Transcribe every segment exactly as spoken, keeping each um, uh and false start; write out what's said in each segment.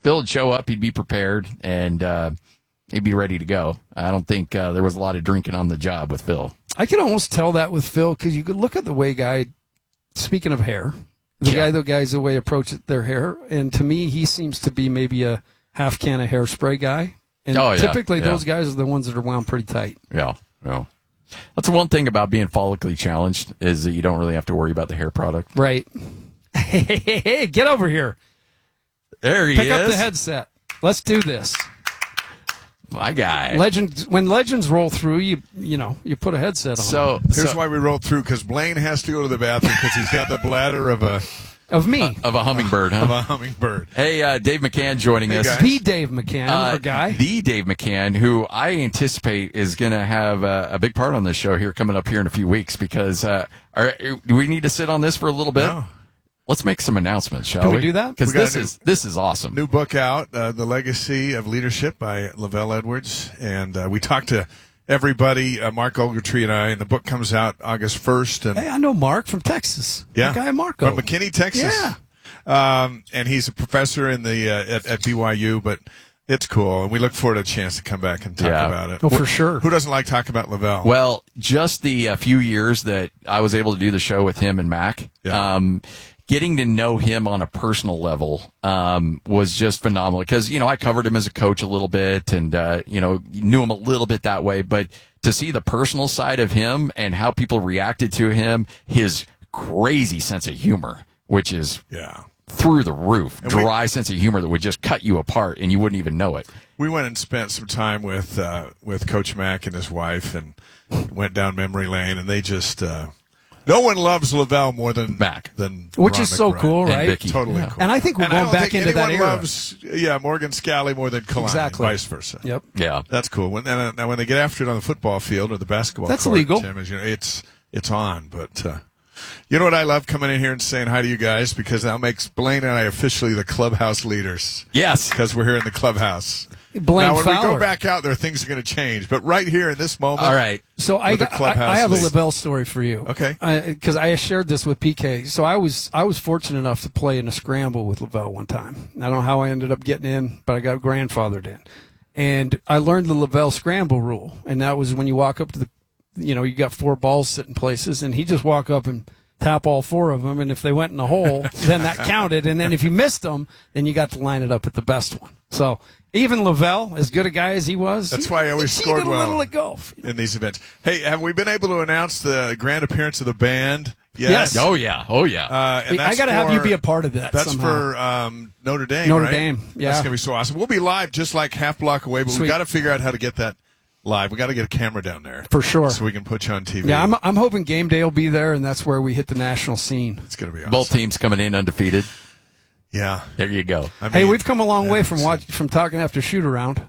Phil would show up, he'd be prepared, and uh, he'd be ready to go. I don't think uh, there was a lot of drinking on the job with Phil. I can almost tell that with Phil because you could look at the way guy, speaking of hair, the Yeah. guy, the guys, the way approach their hair, and to me, he seems to be maybe a half can of hairspray guy. And Oh, yeah, typically, yeah. those guys are the ones that are wound pretty tight. Yeah, yeah. That's the one thing about being follically challenged is that you don't really have to worry about the hair product. Right. Hey, hey, hey, hey, get over here. There he Pick is. up the headset. Let's do this. My guy. Legends, when legends roll through, you you know, you put a headset on. So, Here's so why we rolled through, because Blaine has to go to the bathroom because he's got the bladder of a of me, of a hummingbird, huh? of a hummingbird. Hey, uh, Dave McCann joining Hey, us. guys. the Dave McCann, Uh, our guy. The Dave McCann, who I anticipate is going to have a, a big part on this show here coming up here in a few weeks because uh, are, do we need to sit on this for a little bit? No. Let's make some announcements, shall Can we? we do that? Because We got this a new- is this is awesome. New book out, uh, The Legacy of Leadership by Lavelle Edwards. And uh, we talked to everybody, uh, Mark Ogletree and I, and the book comes out August first. And Hey, I know Mark from Texas. yeah, The guy Marco. from McKinney, Texas. Yeah. Um, and he's a professor in the uh, at, at B Y U, but it's cool. And we look forward to a chance to come back and talk Yeah. about it. Oh, for sure. Who doesn't like talking about Lavelle? Well, just the uh, few years that I was able to do the show with him and Mac, Yeah. um, getting to know him on a personal level um, was just phenomenal. Because, you know, I covered him as a coach a little bit and, uh, you know, knew him a little bit that way. But to see the personal side of him and how people reacted to him, his crazy sense of humor, which is yeah. through the roof, we- dry sense of humor that would just cut you apart and you wouldn't even know it. We went and spent some time with uh, with Coach Mack and his wife, and went down memory lane. And they just uh, no one loves Lavelle more than Mac. than Which Ron is so McBride. cool, And right? Vicky. Totally Yeah. cool. And I think we're And I going don't back think into that anyone era. loves, yeah, Morgan Scalley more than Kalani, Exactly. vice versa. Yep. Yeah. That's cool. When and, uh, now when they get after it on the football field or the basketball That's court, illegal. Tim, as you know, it's it's on. But uh, you know what I love coming in here and saying hi to you guys, because that makes Blaine and I officially the clubhouse leaders, Yes. because we're here in the clubhouse. Blaine now when we Fowler. go back out there, things are going to change. But right here in this moment, All right. So I, with the got, I, clubhouse I have a league. Lavelle story for you. Okay. Because I shared this with P K. So I was I was fortunate enough to play in a scramble with Lavelle one time. I don't know how I ended up getting in, but I got grandfathered in. And I learned the Lavelle scramble rule. And that was when you walk up to the, you know, you got four balls sitting places, and he just walk up and tap all four of them. And if they went in the hole, then that counted. And then if you missed them, then you got to line it up at the best one. So even Lavelle, as good a guy as he was, That's he- why I always he scored did a well. little at golf. in these events. Hey, have we been able to announce the grand appearance of the band? Yes. Oh, yeah. Oh, yeah. Uh, and I that's got to have you for- be a part of that That's somehow. for um, Notre Dame, Notre right? Dame, yeah. That's going to be so awesome. We'll be live just like half block away, but Sweet. we got to figure out how to get that live. We got to get a camera down there. For sure. So we can put you on T V. Yeah, I'm I'm hoping Game Day will be there, and that's where we hit the national scene. It's going to be awesome. Both teams coming in undefeated. Yeah. There you go. I Hey, mean, we've come a long way from it's- watch, from talking after shoot around.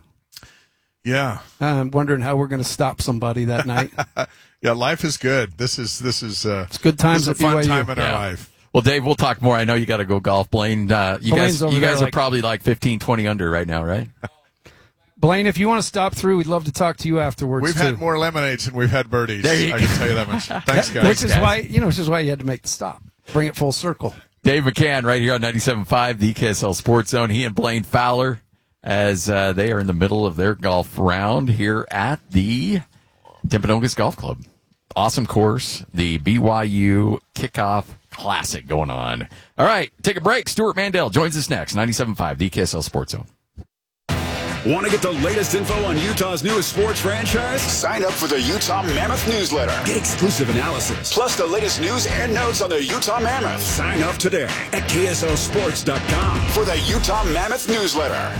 Yeah. I'm wondering how we're going to stop somebody that night. Yeah, life is good. This is this is uh It's good times this is a at fun B Y U. time in Yeah. our life. Well, Dave, we'll talk more. I know you got to go golf. Blaine, uh, you Blaine's guys, over you there guys are like- probably like fifteen, twenty under right now, right? Blaine, if you want to stop through, we'd love to talk to you afterwards. We've too. had more lemonades than we've had birdies. There you I go. can tell you that much. Thanks, guys. Which is guys. why you know, which is why you had to make the stop, bring it full circle. Dave McCann right here on ninety-seven point five, the K S L Sports Zone. He and Blaine Fowler as uh, they are in the middle of their golf round here at the Timpanogos Golf Club. Awesome course, the B Y U Kickoff Classic going on. All right, take a break. Stuart Mandel joins us next, ninety-seven point five, the K S L Sports Zone. Want to get the latest info on Utah's newest sports franchise? Sign up for the Utah Mammoth newsletter. Get exclusive analysis. Plus the latest news and notes on the Utah Mammoth. Sign up today at K S L sports dot com. For the Utah Mammoth newsletter.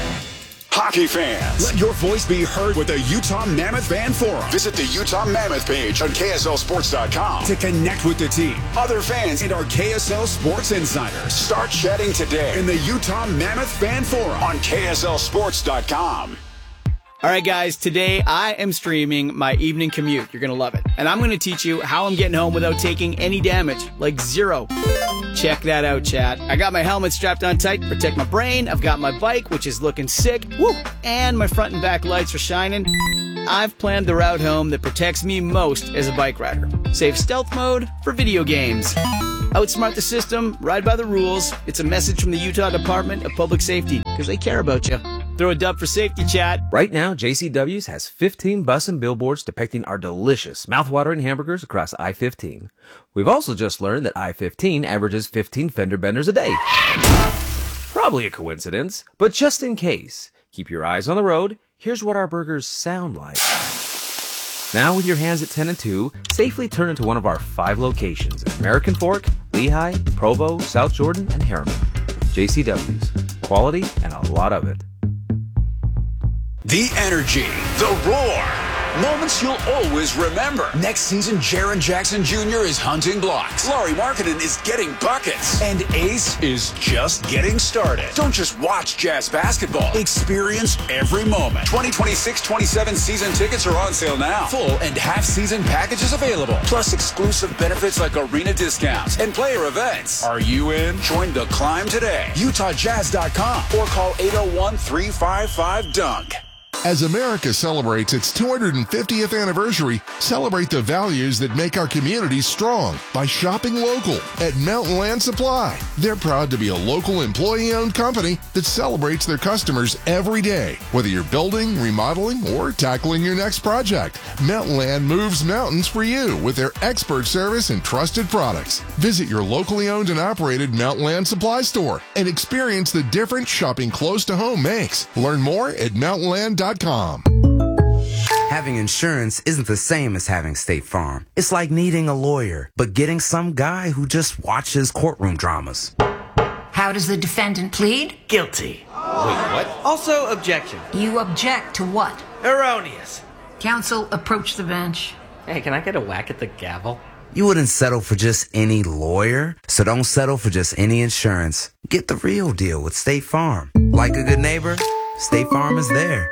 Hockey fans, Let your voice be heard with the Utah Mammoth Fan Forum visit the Utah Mammoth page on K S L sports dot com. to connect with the team Other fans, and our K S L sports insiders start chatting today in the Utah Mammoth Fan Forum. on K S L sports dot com. All right, guys, today I am streaming my evening commute. You're going to love it. And I'm going to teach you how I'm getting home without taking any damage, like zero. Check that out, chat. I got my helmet strapped on tight to protect my brain. I've got my bike, which is looking sick. Woo! And my front and back lights are shining. I've planned the route home that protects me most as a bike rider. Save stealth mode for video games. Outsmart the system, ride by the rules. It's a message from the Utah Department of Public Safety, because they care about you. Throw a dub for safety, Chad. Right now, J C W's has fifteen bus and billboards depicting our delicious, mouthwatering hamburgers across I fifteen. We've also just learned that I fifteen averages fifteen fender benders a day. Probably a coincidence, but just in case, keep your eyes on the road. Here's what our burgers sound like. Now, with your hands at ten and two, safely turn into one of our five locations at American Fork, Lehigh, Provo, South Jordan, and Harriman. J C W's. Quality and a lot of it. The energy, the roar, moments you'll always remember. Next season, Jaren Jackson Junior is hunting blocks. Laurie Markkinen is getting buckets. And Ace is just getting started. Don't just watch Jazz basketball. Experience every moment. twenty twenty-six twenty-seven season tickets are on sale now. Full and half-season packages available. Plus exclusive benefits like arena discounts and player events. Are you in? Join the climb today. Utah Jazz dot com or call eight oh one, three five five, dunk. As America celebrates its two hundred fiftieth anniversary, celebrate the values that make our communities strong by shopping local at Mountain Land Supply. They're proud to be a local employee-owned company that celebrates their customers every day. Whether you're building, remodeling, or tackling your next project, Mountain Land moves mountains for you with their expert service and trusted products. Visit your locally owned and operated Mountain Land Supply store and experience the difference shopping close to home makes. Learn more at mountain land dot com. Having insurance isn't the same as having State Farm. It's like needing a lawyer, but getting some guy who just watches courtroom dramas. How does the defendant plead? Guilty. Wait, what? Also, objection. You object to what? Erroneous. Counsel, approach the bench. Hey, can I get a whack at the gavel? You wouldn't settle for just any lawyer, so don't settle for just any insurance. Get the real deal with State Farm. Like a good neighbor, State Farm is there.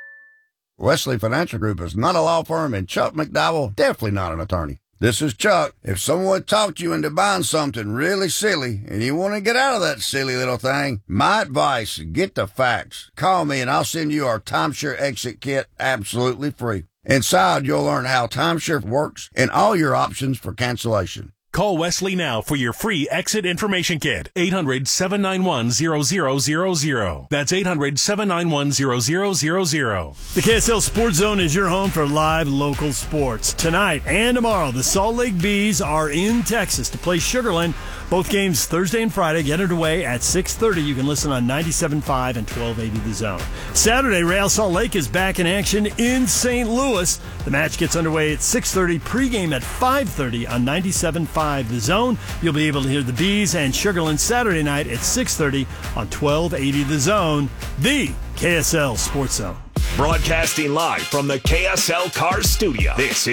Wesley Financial Group is not a law firm, and Chuck McDowell definitely not an attorney. This is Chuck. If someone talked you into buying something really silly and you want to get out of that silly little thing, my advice, get the facts. Call me and I'll send you our timeshare exit kit absolutely free. Inside, you'll learn how timeshare works and all your options for cancellation. Call Wesley now for your free exit information kit. eight hundred, seven nine one, zero zero zero zero. That's eight hundred, seven nine one, zero zero zero zero. The K S L Sports Zone is your home for live local sports. Tonight and tomorrow, the Salt Lake Bees are in Texas to play Sugarland. Both games Thursday and Friday get underway at six thirty. You can listen on ninety-seven point five and twelve eighty The Zone. Saturday, Real Salt Lake is back in action in Saint Louis. The match gets underway at six thirty, pregame at five thirty on ninety-seven point five The Zone. You'll be able to hear the Bees and Sugarland Saturday night at six thirty on twelve eighty The Zone, the K S L Sports Zone. Broadcasting live from the K S L Cars Studio. This is